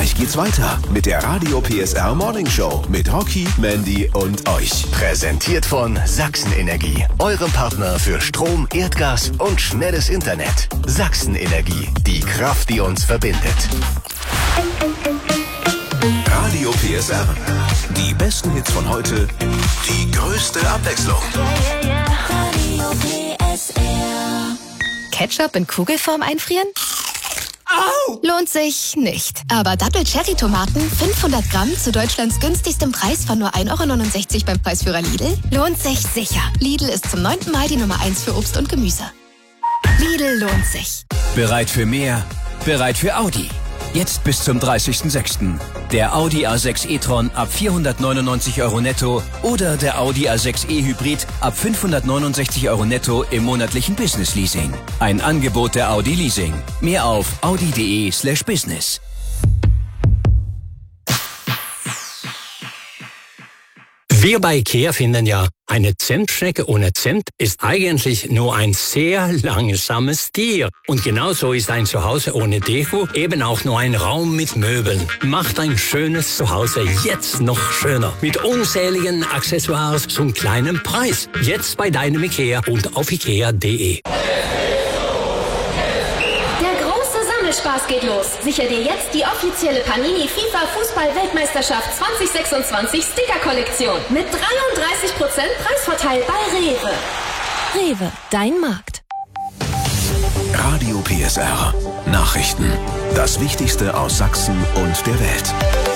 Gleich geht's weiter mit der Radio PSR Morning Show mit Rocky, Mandy und euch. Präsentiert von Sachsenenergie, eurem Partner für Strom, Erdgas und schnelles Internet. Sachsenenergie, die Kraft, die uns verbindet. Radio PSR. Die besten Hits von heute, die größte Abwechslung. Radio PSR. Ketchup in Kugelform einfrieren? Au! Lohnt sich nicht. Aber Dattel-Cherry-Tomaten, 500 Gramm zu Deutschlands günstigstem Preis von nur 1,69 € beim Preisführer Lidl, lohnt sich sicher. Lidl ist zum 9. Mal die Nummer 1 für Obst und Gemüse. Lidl lohnt sich. Bereit für mehr? Bereit für Audi. Jetzt bis zum 30.06. Der Audi A6 e-tron ab 499 € netto oder der Audi A6 e-Hybrid ab 569 € netto im monatlichen Business Leasing. Ein Angebot der Audi Leasing. Mehr auf audi.de/business. Wir bei IKEA finden ja, eine Zentschnecke ohne Zimt ist eigentlich nur ein sehr langsames Tier. Und genauso ist ein Zuhause ohne Deko eben auch nur ein Raum mit Möbeln. Macht ein schönes Zuhause jetzt noch schöner. Mit unzähligen Accessoires zum kleinen Preis. Jetzt bei deinem IKEA und auf ikea.de. Spaß geht los. Sicher dir jetzt die offizielle Panini FIFA Fußball-Weltmeisterschaft 2026 Sticker-Kollektion mit 33% Preisvorteil bei Rewe. Rewe, dein Markt. Radio PSR. Nachrichten. Das Wichtigste aus Sachsen und der Welt.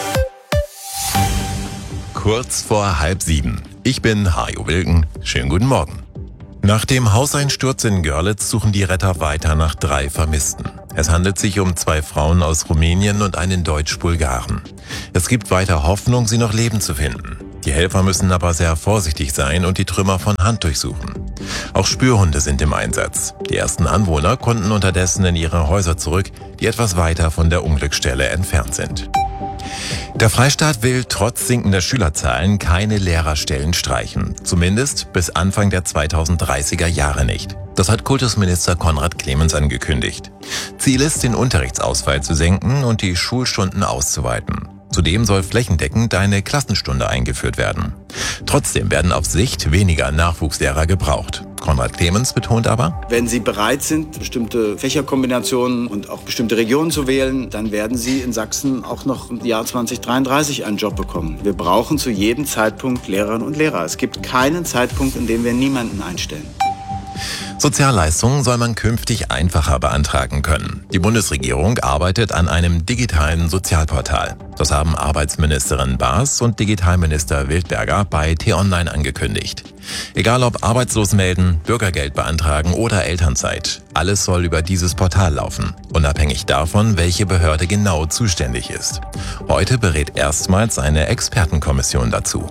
Kurz vor 6:30. Ich bin Hajo Wilken. Schönen guten Morgen. Nach dem Hauseinsturz in Görlitz suchen die Retter weiter nach 3 Vermissten. Es handelt sich um 2 Frauen aus Rumänien und einen Deutsch-Bulgaren. Es gibt weiter Hoffnung, sie noch lebend zu finden. Die Helfer müssen aber sehr vorsichtig sein und die Trümmer von Hand durchsuchen. Auch Spürhunde sind im Einsatz. Die ersten Anwohner konnten unterdessen in ihre Häuser zurück, die etwas weiter von der Unglücksstelle entfernt sind. Der Freistaat will trotz sinkender Schülerzahlen keine Lehrerstellen streichen. Zumindest bis Anfang der 2030er Jahre nicht. Das hat Kultusminister Konrad Clemens angekündigt. Ziel ist, den Unterrichtsausfall zu senken und die Schulstunden auszuweiten. Zudem soll flächendeckend eine Klassenstunde eingeführt werden. Trotzdem werden auf Sicht weniger Nachwuchslehrer gebraucht. Konrad Clemens betont aber: Wenn Sie bereit sind, bestimmte Fächerkombinationen und auch bestimmte Regionen zu wählen, dann werden Sie in Sachsen auch noch im Jahr 2033 einen Job bekommen. Wir brauchen zu jedem Zeitpunkt Lehrerinnen und Lehrer. Es gibt keinen Zeitpunkt, in dem wir niemanden einstellen. Sozialleistungen soll man künftig einfacher beantragen können. Die Bundesregierung arbeitet an einem digitalen Sozialportal. Das haben Arbeitsministerin Baas und Digitalminister Wildberger bei T-Online angekündigt. Egal ob arbeitslos melden, Bürgergeld beantragen oder Elternzeit, alles soll über dieses Portal laufen, unabhängig davon, welche Behörde genau zuständig ist. Heute berät erstmals eine Expertenkommission dazu.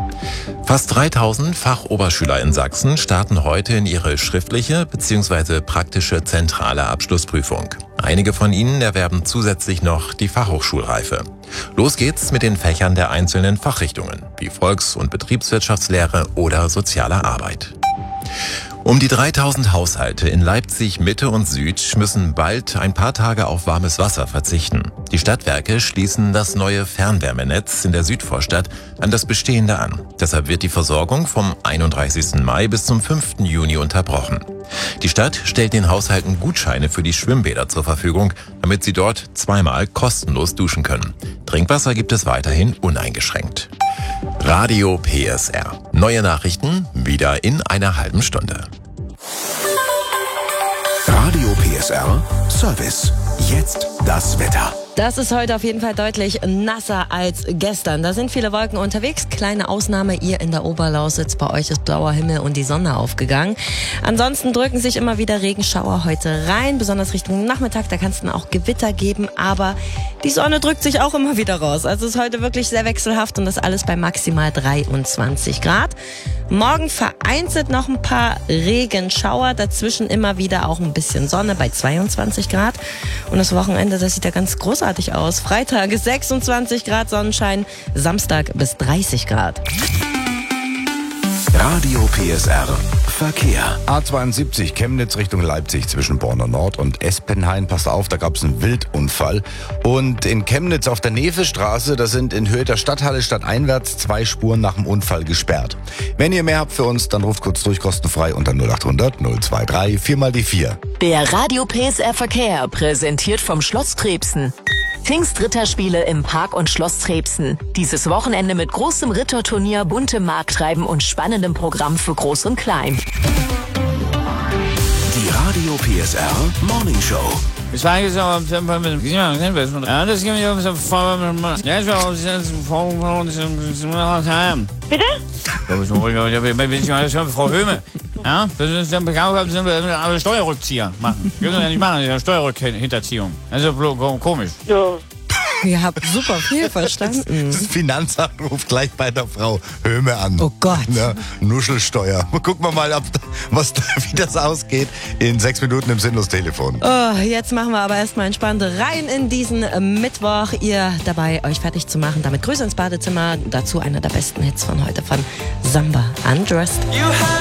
Fast 3000 Fachoberschüler in Sachsen starten heute in ihre schriftliche bzw. praktische zentrale Abschlussprüfung. Einige von ihnen erwerben zusätzlich noch die Fachhochschulreife. Los geht's mit den Fächern der einzelnen Fachrichtungen, wie Volks- und Betriebswirtschaftslehre oder soziale Arbeit. Um die 3000 Haushalte in Leipzig Mitte und Süd müssen bald ein paar Tage auf warmes Wasser verzichten. Die Stadtwerke schließen das neue Fernwärmenetz in der Südvorstadt an das bestehende an. Deshalb wird die Versorgung vom 31. Mai bis zum 5. Juni unterbrochen. Die Stadt stellt den Haushalten Gutscheine für die Schwimmbäder zur Verfügung, damit sie dort zweimal kostenlos duschen können. Trinkwasser gibt es weiterhin uneingeschränkt. Radio PSR. Neue Nachrichten wieder in einer halben Stunde. Radio PSR Service. Jetzt das Wetter. Das ist heute auf jeden Fall deutlich nasser als gestern. Da sind viele Wolken unterwegs. Kleine Ausnahme, ihr in der Oberlausitz. Bei euch ist blauer Himmel und die Sonne aufgegangen. Ansonsten drücken sich immer wieder Regenschauer heute rein. Besonders Richtung Nachmittag, da kann es dann auch Gewitter geben. Aber die Sonne drückt sich auch immer wieder raus. Also es ist heute wirklich sehr wechselhaft und das alles bei maximal 23 Grad. Morgen vereinzelt noch ein paar Regenschauer. Dazwischen immer wieder auch ein bisschen Sonne bei 22 Grad. Und das Wochenende, das sieht ja ganz großartig aus. Freitag 26 Grad Sonnenschein, Samstag bis 30 Grad. Radio PSR Verkehr. A72 Chemnitz Richtung Leipzig zwischen Borner Nord und Espenhain. Passt auf, da gab es einen Wildunfall. Und in Chemnitz auf der Nevestraße, da sind in Höhe der Stadthalle stadteinwärts 2 Spuren nach dem Unfall gesperrt. Wenn ihr mehr habt für uns, dann ruft kurz durch, kostenfrei unter 0800 023 4x4. Der Radio PSR Verkehr präsentiert vom Schloss Trebsen. Pfingstritterspiele im Park- und Schloss Trebsen. Dieses Wochenende mit großem Ritterturnier, buntem Markttreiben und spannendem Programm für Groß und Klein. Die Radio PSR Morning Show. Es war jetzt auch Bitte? Frau Höhme. Ja, das ist der Steuerrückzieher machen. Das können wir ja nicht machen, das ist ja Steuerhinterziehung. Das ist ja komisch. Ja. Ihr habt super viel verstanden. Das Finanzamt ruft gleich bei der Frau Höhme an. Oh Gott. Ja, Nuschelsteuer. Gucken wir mal, wie das ausgeht in 6 Minuten im Sinnlos-Telefon. Oh, jetzt machen wir aber erstmal entspannt rein in diesen Mittwoch. Ihr dabei, euch fertig zu machen. Damit Grüße ins Badezimmer. Dazu einer der besten Hits von heute von Samba Undressed.